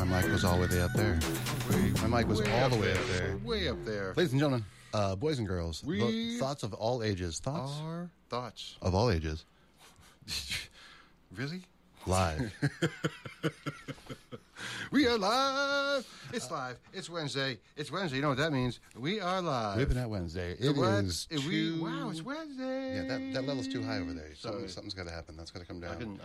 My mic was all the way up there. My mic was all the way up there. Way up there. Ladies and gentlemen, boys and girls, thoughts of all ages. Thoughts? Our thoughts. Of all ages. Really? Live. We are live. It's live. It's Wednesday. It's Wednesday. You know what that means? We are live. Whipping at Wednesday. Wow, it's Wednesday. Yeah, that level's too high over there. Something's got to happen. That's got to come down.